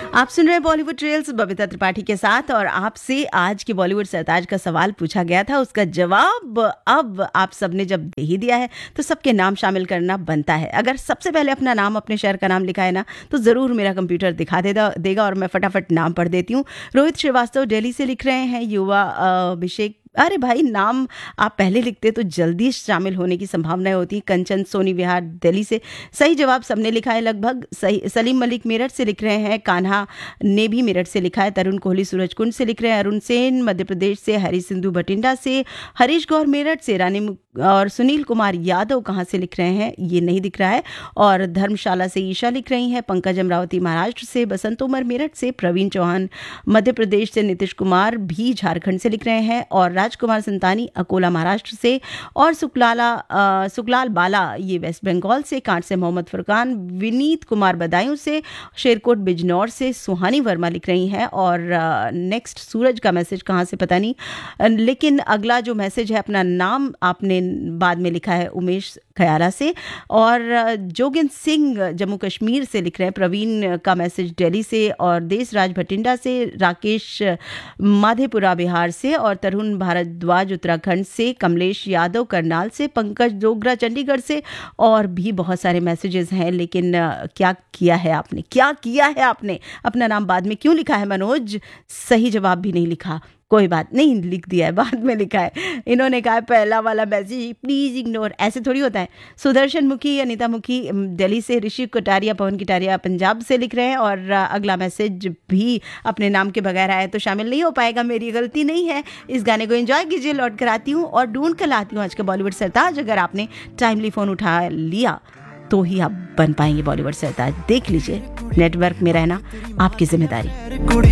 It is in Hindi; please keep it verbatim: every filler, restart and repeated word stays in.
आप सुन रहे हैं बॉलीवुड ट्रेल्स बबीता त्रिपाठी के साथ। और आपसे आज के बॉलीवुड सरताज का सवाल पूछा गया था, उसका जवाब अब आप सबने जब दे ही दिया है तो सबके नाम शामिल करना बनता है। अगर सबसे पहले अपना नाम, अपने शहर का नाम लिखा है ना, तो ज़रूर मेरा कंप्यूटर दिखा देगा देगा और मैं फटाफट नाम पढ़ देती हूँ। रोहित श्रीवास्तव दिल्ली से लिख रहे हैं। युवा अभिषेक, अरे भाई नाम आप पहले लिखते तो जल्दी शामिल होने की संभावनाएं होती। कंचन सोनी विहार दिल्ली से सही जवाब सबने लिखा है लगभग सही। सलीम मलिक मेरठ से लिख रहे हैं। कान्हा ने भी मेरठ से लिखा है। तरुण कोहली सूरजकुंड से लिख रहे हैं। अरुण सेन मध्य प्रदेश से। हरी सिंधु भटिंडा से। हरीश गौर मेरठ से। रानी और सुनील कुमार यादव कहाँ से लिख रहे हैं ये नहीं दिख रहा है। और धर्मशाला से ईशा लिख रही हैं। पंकज अमरावती महाराष्ट्र से। बसंत उमर मेरठ से। प्रवीण चौहान मध्य प्रदेश से। नीतीश कुमार भी झारखंड से लिख रहे हैं। और राजकुमार संतानी अकोला महाराष्ट्र से। और सुकलाला आ, सुकलाल बाला ये वेस्ट बंगाल से। Can't say Mohammad Furqan. विनीत कुमार बदायूं से। शेरकोट बिजनौर से सुहानी वर्मा लिख रही हैं। और नेक्स्ट सूरज का मैसेज कहाँ से पता नहीं, लेकिन अगला जो मैसेज है अपना नाम आपने बाद में लिखा है उमेश खयाला से। और जोगिंद्र सिंह जम्मू कश्मीर से लिख रहे हैं। प्रवीण का मैसेज दिल्ली से। और देशराज भटिंडा से। राकेश माधेपुरा बिहार से। और तरुण भारद्वाज उत्तराखंड से। कमलेश यादव करनाल से। पंकज डोगरा चंडीगढ़ से। और भी बहुत सारे मैसेजेस हैं, लेकिन क्या किया है आपने, क्या किया है आपने, अपना नाम बाद में क्यों लिखा है? मनोज सही जवाब भी नहीं लिखा, कोई बात नहीं, लिख दिया है, बाद में लिखा है। इन्होंने कहा पहला वाला मैसेज प्लीज इग्नोर, ऐसे थोड़ी होता है। सुदर्शन मुखी, अनिता मुखी दिल्ली से। ऋषि कटारिया पवन कटारिया पंजाब से लिख रहे हैं। और अगला मैसेज भी अपने नाम के बगैर आया तो शामिल नहीं हो पाएगा, मेरी गलती नहीं है। इस गाने को एंजॉय कीजिए, लौट कर आती हूँ और ढूंढ कर लाती हूँ आज का बॉलीवुड सरताज। अगर आपने टाइमली फोन उठा लिया तो ही आप बन पाएंगे बॉलीवुड सरताज। देख लीजिए, नेटवर्क में रहना आपकी जिम्मेदारी।